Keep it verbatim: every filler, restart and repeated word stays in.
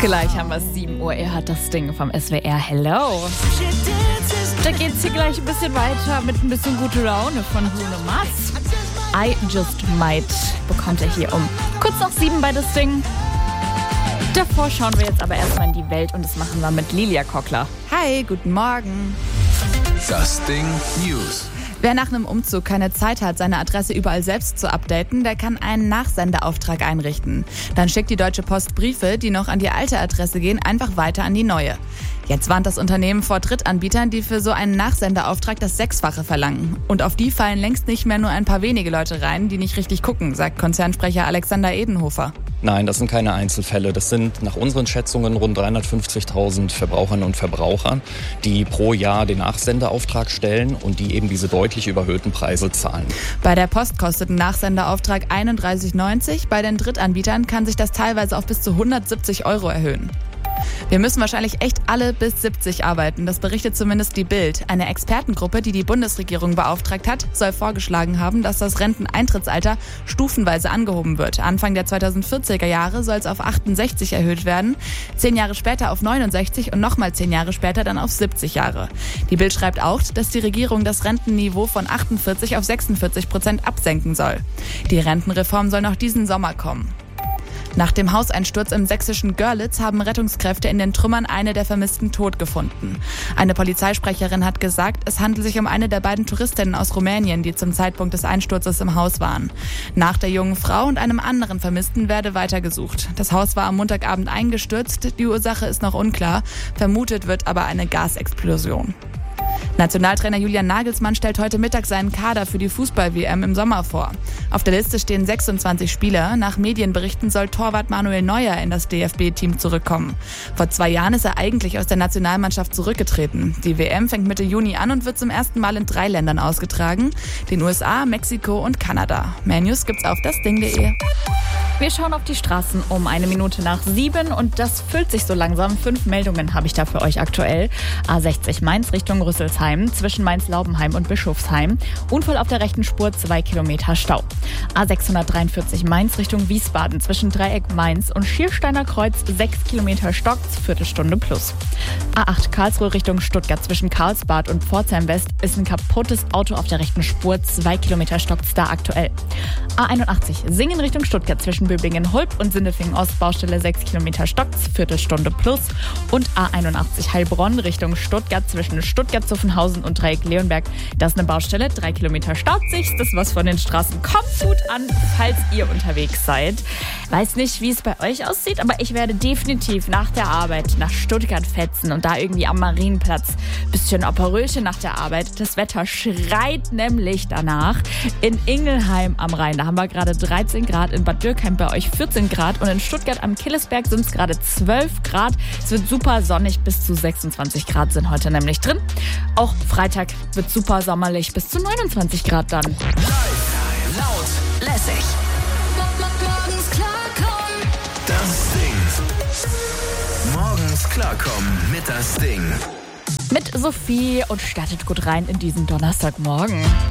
Gleich haben wir es sieben Uhr. Er hat das Ding vom S W R. Hello. Da geht's hier gleich ein bisschen weiter mit ein bisschen gute Laune von Bruno Mars. I Just Might bekommt er hier um kurz nach sieben bei das Ding. Davor schauen wir jetzt aber erstmal in die Welt und das machen wir mit Lilia Kockler. Hi, guten Morgen. Das Ding News. Wer nach einem Umzug keine Zeit hat, seine Adresse überall selbst zu updaten, der kann einen Nachsendeauftrag einrichten. Dann schickt die Deutsche Post Briefe, die noch an die alte Adresse gehen, einfach weiter an die neue. Jetzt warnt das Unternehmen vor Drittanbietern, die für so einen Nachsendeauftrag das Sechsfache verlangen. Und auf die fallen längst nicht mehr nur ein paar wenige Leute rein, die nicht richtig gucken, sagt Konzernsprecher Alexander Edenhofer. Nein, das sind keine Einzelfälle. Das sind nach unseren Schätzungen rund dreihundertfünfzigtausend Verbraucherinnen und Verbraucher, die pro Jahr den Nachsendeauftrag stellen und die eben diese deutlich überhöhten Preise zahlen. Bei der Post kostet ein Nachsendeauftrag einunddreißig neunzig. Bei den Drittanbietern kann sich das teilweise auf bis zu hundertsiebzig Euro erhöhen. Wir müssen wahrscheinlich echt alle bis siebzig arbeiten, das berichtet zumindest die Bild. Eine Expertengruppe, die die Bundesregierung beauftragt hat, soll vorgeschlagen haben, dass das Renteneintrittsalter stufenweise angehoben wird. Anfang der zweitausendvierziger Jahre soll es auf achtundsechzig erhöht werden, zehn Jahre später auf neunundsechzig und nochmal zehn Jahre später dann auf siebzig Jahre. Die Bild schreibt auch, dass die Regierung das Rentenniveau von achtundvierzig auf sechsundvierzig Prozent absenken soll. Die Rentenreform soll noch diesen Sommer kommen. Nach dem Hauseinsturz im sächsischen Görlitz haben Rettungskräfte in den Trümmern eine der Vermissten tot gefunden. Eine Polizeisprecherin hat gesagt, es handelt sich um eine der beiden Touristinnen aus Rumänien, die zum Zeitpunkt des Einsturzes im Haus waren. Nach der jungen Frau und einem anderen Vermissten werde weitergesucht. Das Haus war am Montagabend eingestürzt, die Ursache ist noch unklar, vermutet wird aber eine Gasexplosion. Nationaltrainer Julian Nagelsmann stellt heute Mittag seinen Kader für die Fußball-W M im Sommer vor. Auf der Liste stehen sechsundzwanzig Spieler. Nach Medienberichten soll Torwart Manuel Neuer in das D F B-Team zurückkommen. Vor zwei Jahren ist er eigentlich aus der Nationalmannschaft zurückgetreten. Die W M fängt Mitte Juni an und wird zum ersten Mal in drei Ländern ausgetragen. Den U S A, Mexiko und Kanada. Mehr News gibt's auf dasding punkt de. Wir schauen auf die Straßen um eine Minute nach sieben und das füllt sich so langsam. Fünf Meldungen habe ich da für euch aktuell. A sechzig Mainz Richtung Rüsselsheim, zwischen Mainz-Laubenheim und Bischofsheim. Unfall auf der rechten Spur, zwei Kilometer Stau. A sechshundertdreiundvierzig Mainz Richtung Wiesbaden, zwischen Dreieck Mainz und Schiersteiner Kreuz, sechs Kilometer Stock, Viertelstunde plus. A acht Karlsruhe Richtung Stuttgart, zwischen Karlsbad und Pforzheim West ist ein kaputtes Auto auf der rechten Spur, zwei Kilometer stockt's da aktuell. A einundachtzig Singen Richtung Stuttgart, zwischen Böblingen-Hulp und Sindelfingen Ost, Baustelle sechs Kilometer stockt's, Viertelstunde plus. Und A einundachtzig Heilbronn Richtung Stuttgart, zwischen Stuttgart-Zuffenhausen und Dreieck Leonberg. Das ist eine Baustelle, drei Kilometer staut sich's. Das was von den Straßen kommt gut an, falls ihr unterwegs seid. Weiß nicht, wie es bei euch aussieht, aber ich werde definitiv nach der Arbeit nach Stuttgart fetzen und da irgendwie am Marienplatz bisschen Aperölchen nach der Arbeit. Das Wetter schreit nämlich danach. In Ingelheim am Rhein, da haben wir gerade dreizehn Grad, in Bad Dürkheim bei euch vierzehn Grad und in Stuttgart am Killesberg sind es gerade zwölf Grad. Es wird super sonnig, bis zu sechsundzwanzig Grad sind heute nämlich drin. Auch Freitag wird super sommerlich, bis zu neunundzwanzig Grad dann. Laut, lässig. Morgens klarkommen. Das Ding. Morgens klarkommen mit das Ding. Mit Sophie und startet gut rein in diesen Donnerstagmorgen.